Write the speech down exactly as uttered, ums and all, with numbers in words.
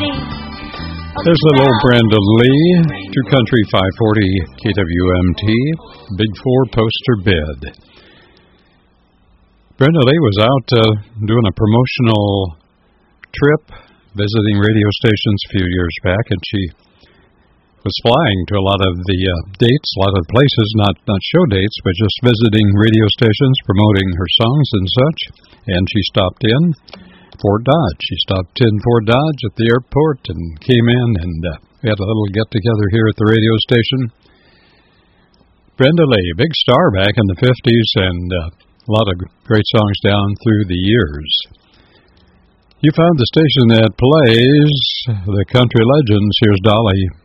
There's little old Brenda Lee, to Country five forty K W M T, Big Four Poster Bid. Brenda Lee was out uh, doing a promotional trip, visiting radio stations a few years back, and she was flying to a lot of the uh, dates, a lot of places, not, not show dates, but just visiting radio stations, promoting her songs and such. And she stopped in Fort Dodge. She stopped in Fort Dodge at the airport and came in, and uh, we had a little get-together here at the radio station. Brenda Lee, big star back in the fifties, and uh, a lot of great songs down through the years. You found the station that plays the country legends. Here's Dolly.